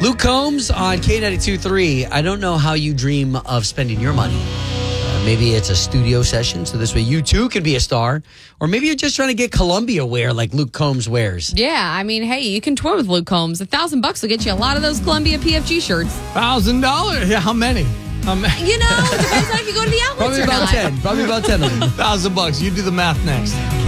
Luke Combs on K92.3. I don't know how you dream of spending your money. Maybe it's a studio session, so this way you too can be a star. Or maybe you're just trying to get Columbia wear like Luke Combs wears. Yeah, I mean, hey, you can tour with Luke Combs. $1,000 will get you a lot of those Columbia PFG shirts. $1,000? Yeah, how many? You know, it depends on if you go to the outlets Probably or about not. 10. Probably about 10 of them. $1,000. You do the math next.